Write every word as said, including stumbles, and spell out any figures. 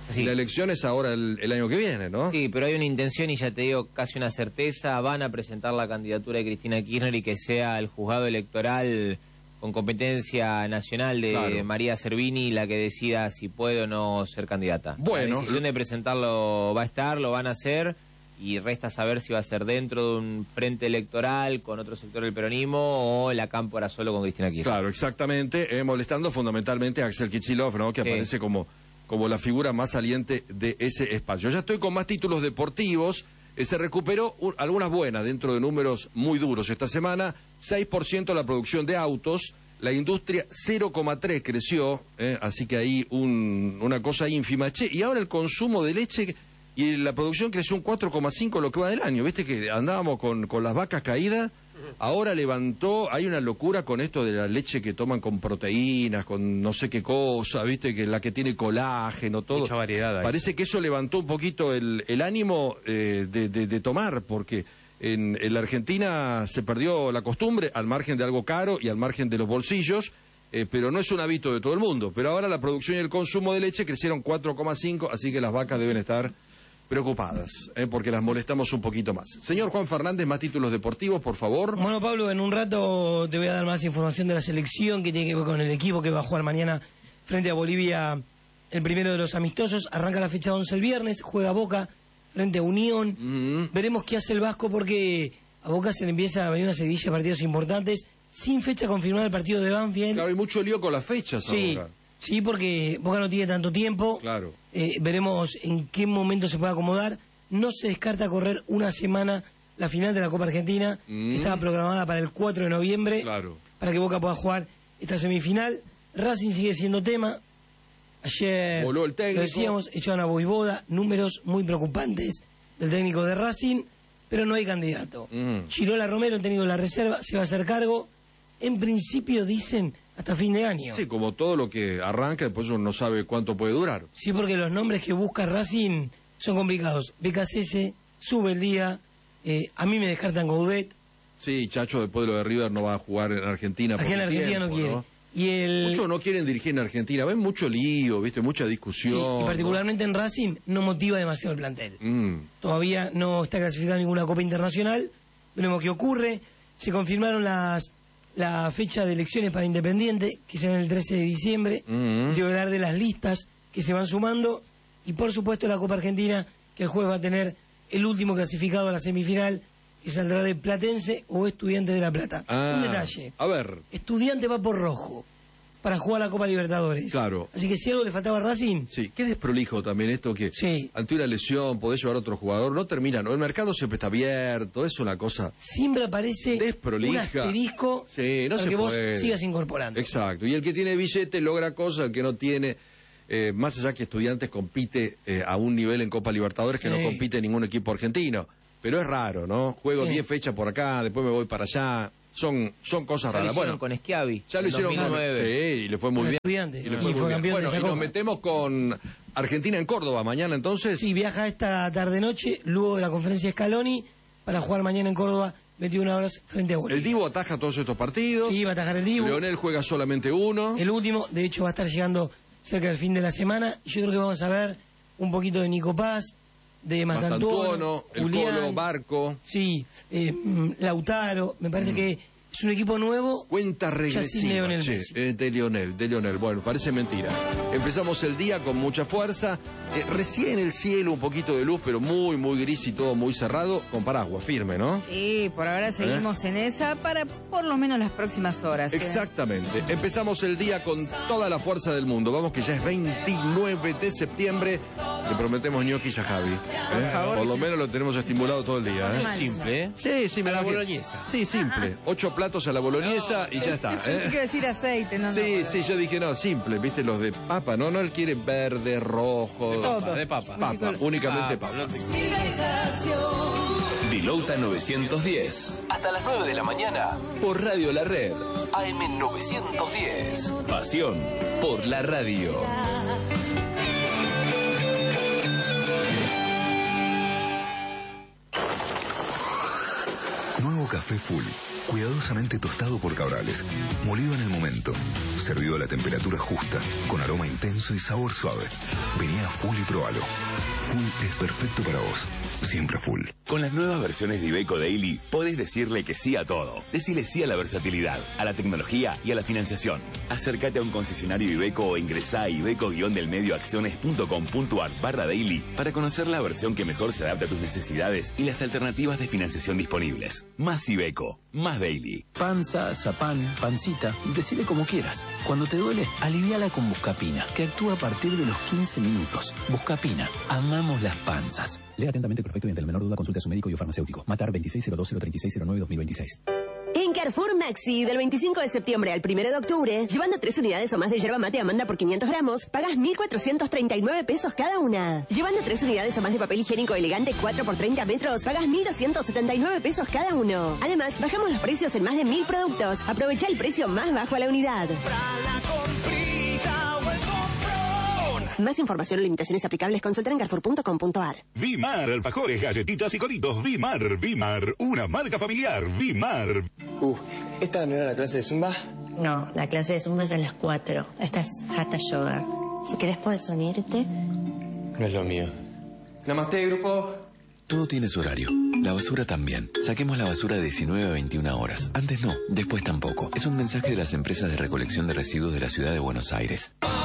Sí. Y la elección es ahora el, el año que viene, ¿no? Sí, pero hay una intención y ya te digo, casi una certeza, van a presentar la candidatura de Cristina Kirchner y que sea el juzgado electoral con competencia nacional de Claro. María Servini la que decida si puede o no ser candidata. Bueno. La decisión de presentarlo va a estar, lo van a hacer, y resta saber si va a ser dentro de un frente electoral con otro sector del peronismo o la cámpora solo con Cristina Kirchner. Claro, exactamente, eh, molestando fundamentalmente a Axel Kicillof, ¿no? Que Sí. aparece como, como la figura más saliente de ese espacio. Ya estoy con más títulos deportivos. Eh, se recuperó un, algunas buenas dentro de números muy duros esta semana. seis por ciento la producción de autos, la industria cero coma tres creció, eh, así que ahí un, una cosa ínfima. Che, y ahora el consumo de leche y la producción creció un cuatro coma cinco lo que va del año. Viste que andábamos con, con las vacas caídas. Ahora levantó, hay una locura con esto de la leche que toman con proteínas, con no sé qué cosa, viste, que la que tiene colágeno, todo. Mucha variedad hay. Parece que eso levantó un poquito el, el ánimo eh, de, de, de tomar, porque en, en la Argentina se perdió la costumbre, al margen de algo caro y al margen de los bolsillos, eh, pero no es un hábito de todo el mundo. Pero ahora la producción y el consumo de leche crecieron cuatro coma cinco, así que las vacas deben estar preocupadas, eh, porque las molestamos un poquito más. Señor Juan Fernández, más títulos deportivos, por favor. Bueno, Pablo, en un rato te voy a dar más información de la selección que tiene que ver con el equipo que va a jugar mañana frente a Bolivia, el primero de los amistosos. Arranca la fecha once el viernes, juega Boca frente a Unión. Mm-hmm. Veremos qué hace el Vasco porque a Boca se le empieza a venir una seguidilla de partidos importantes. Sin fecha confirmada el partido de Banfield. Claro, hay mucho lío con las fechas Sí, ahora. sí, porque Boca no tiene tanto tiempo. Claro. Eh, veremos en qué momento se puede acomodar. No se descarta correr una semana la final de la Copa Argentina, Mm. que estaba programada para el cuatro de noviembre, Claro. para que Boca pueda jugar esta semifinal. Racing sigue siendo tema. Ayer Voló el técnico. lo decíamos, echaron a Boivoda, números muy preocupantes del técnico de Racing, pero no hay candidato. Mm. Chirola Romero, el técnico de la reserva, se va a hacer cargo. En principio dicen hasta fin de año. Sí, como todo lo que arranca, después uno no sabe cuánto puede durar. Sí, porque los nombres que busca Racing son complicados. B K C S, sube el día, eh, a mí me descartan Gaudet. Sí, Chacho, después de lo de River no va a jugar en Argentina. Aquí en por la un Argentina tiempo, no quiere. ¿no? Y el Muchos no quieren dirigir en Argentina, ven mucho lío, viste, mucha sí, discusión. y particularmente en Racing no motiva demasiado el plantel. ¿no? Mm. Todavía no está clasificada ninguna Copa Internacional. Veremos qué ocurre. Se confirmaron las la fecha de elecciones para Independiente, que será el trece de diciembre. Mm. Tengo que hablar de las listas que se van sumando. Y por supuesto la Copa Argentina, que el jueves va a tener el último clasificado a la semifinal, que saldrá de Platense o Estudiantes de La Plata. Ah, Un detalle. a ver, Estudiante va por rojo para jugar la Copa Libertadores. Claro. Así que si algo le faltaba a Racing, sí, qué desprolijo también esto que Sí. ante una lesión podés llevar a otro jugador, no termina, ¿no? El mercado siempre está abierto, es una cosa siempre aparece desprolija. un asterisco Sí, no para se que puede. vos sigas incorporando. Exacto, y el que tiene billete logra cosas, el que no tiene, eh, más allá que Estudiantes compite eh, a un nivel en Copa Libertadores que Sí. no compite ningún equipo argentino, pero es raro, ¿no? Juego Sí. diez fechas por acá, después me voy para allá, son, son cosas Ya lo raras. hicieron Bueno, con Schiavi. ya lo en hicieron dos mil nueve. con... Sí, y le fue muy Con bien. Estudiantes, Y le y fue muy fue bien. campeón de Bueno, esa y nos Copa. metemos con Argentina en Córdoba mañana entonces. Sí, viaja esta tarde-noche, luego de la conferencia de Scaloni, para jugar mañana en Córdoba, veintiuna horas, frente a Bolivia. El Divo ataja todos estos partidos. Sí, va a atajar el Dibu. Leonel juega solamente uno. El último, de hecho, va a estar llegando cerca del fin de la semana. Y yo creo que vamos a ver un poquito de Nico Paz, de Mastantuono, Mastantuono, el Julián. Colo, Barco. Sí, eh, mm, Lautaro. Me parece que es un equipo nuevo. Cuenta sin regresiva, Lionel che, Messi. eh, de Lionel, de Lionel. Bueno, parece mentira. Empezamos el día con mucha fuerza. Eh, recién el cielo, un poquito de luz, pero muy, muy gris y todo muy cerrado, con paraguas, firme, ¿no? Sí, por ahora seguimos en esa para por lo menos las próximas horas. ¿eh? Exactamente. Empezamos el día con toda la fuerza del mundo. Vamos que ya es veintinueve de septiembre. Le prometemos ñoquis a Javi. Por ¿eh? favor, Por lo sí. menos lo tenemos estimulado todo el día. ¿eh? Mal. Simple, ¿eh? Sí, sí, me A la imagino. boloñesa. Sí, simple. Ocho platos a la boloñesa y ya está. ¿eh? Quiero decir aceite, no, no. Sí, no. sí, yo dije, no, simple, viste, los de papa, no, no, él quiere verde, rojo. Todo. De papa. Papa, únicamente papa. no te- Dilouta novecientos diez. Hasta las nueve de la mañana. Por Radio La Red. A M novecientos diez. Pasión por la radio. Nuevo Café Full. Cuidadosamente tostado por Cabrales, molido en el momento, servido a la temperatura justa, con aroma intenso y sabor suave. Vení a Full y probalo. Full es perfecto para vos, siempre Full. Con las nuevas versiones de Iveco Daily, podés decirle que sí a todo. Decile sí a la versatilidad, a la tecnología y a la financiación. Acércate a un concesionario Iveco o ingresá a iveco-delmedioacciones.com.ar barra daily para conocer la versión que mejor se adapta a tus necesidades y las alternativas de financiación disponibles. Más Iveco, más Daily. Panza, zapán, pancita, decile como quieras. Cuando te duele, aliviala con Buscapina, que actúa a partir de los quince minutos. Buscapina, amamos las panzas. Lea atentamente el prospecto y ante el menor duda consulte a su médico y o farmacéutico. Matar veintiséis cero dos cero treinta y seis cero nueve dos mil veintiséis. En Carrefour Maxi, del veinticinco de septiembre al primero de octubre, llevando tres unidades o más de yerba mate Amanda por quinientos gramos, pagas mil cuatrocientos treinta y nueve pesos cada una. Llevando tres unidades o más de papel higiénico elegante cuatro por treinta metros, pagas mil doscientos setenta y nueve pesos cada uno. Además, bajamos los precios en más de mil productos. Aprovecha el precio más bajo a la unidad. Más información o limitaciones aplicables consulta en carrefour punto com punto ar. Vimar, alfajores, galletitas y coritos. Vimar, Vimar, una marca familiar. Vimar. Uh, ¿esta no era la clase de Zumba? No, la clase de Zumba es a las cuatro. Esta es Hatha Yoga. Si querés puedes unirte. No es lo mío. Namaste, grupo. Todo tiene su horario. La basura también. Saquemos la basura de diecinueve a veintiuna horas. Antes no, después tampoco. Es un mensaje de las empresas de recolección de residuos de la ciudad de Buenos Aires.